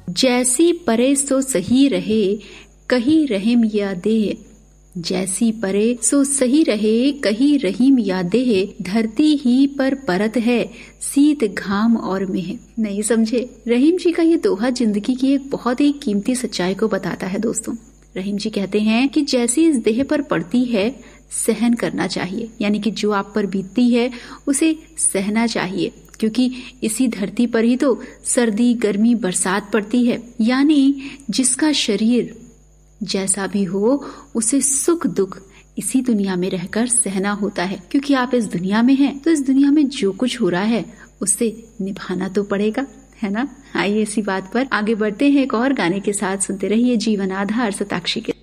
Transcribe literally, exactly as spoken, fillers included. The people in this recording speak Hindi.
जैसी परे सो सही रहे, कही रहीम या देह। जैसी परे सो सही रहे, कही रहीम या देह। धरती ही पर परत है, शीत घाम और मेह। नहीं समझे? रहीम जी का ये दोहा जिंदगी की एक बहुत ही कीमती सच्चाई को बताता है दोस्तों। रहीम जी कहते हैं कि जैसी इस देह पर पड़ती है, सहन करना चाहिए। यानी कि जो आप पर बीतती है उसे सहना चाहिए, क्योंकि इसी धरती पर ही तो सर्दी, गर्मी, बरसात पड़ती है। यानी जिसका शरीर जैसा भी हो, उसे सुख दुख इसी दुनिया में रहकर सहना होता है। क्योंकि आप इस दुनिया में हैं, तो इस दुनिया में जो कुछ हो रहा है उससे निभाना तो पड़ेगा, है ना। आइए इसी बात पर आगे बढ़ते हैं एक और गाने के साथ। सुनते रहिए जीवन आधार सताक्षी के।